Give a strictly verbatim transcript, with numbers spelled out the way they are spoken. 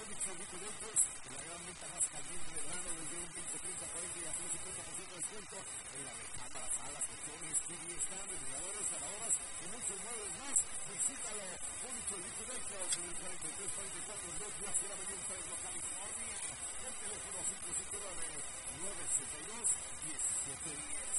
muchos liquidentes, la gran venta más caliente del verano, desde un veinte, treinta, cuarenta y hasta un cincuenta por ciento de descuento en la recámara, salas, colchones, T V, stand, refrigeradores, lavadoras y muchos muebles más. Visítalo, Furniture Liquidators en el cuarenta y tres cuarenta y cuatro North La Sierra Avenue en Fresno, California. El teléfono cinco cinco nueve, nueve seis dos, uno siete uno cero.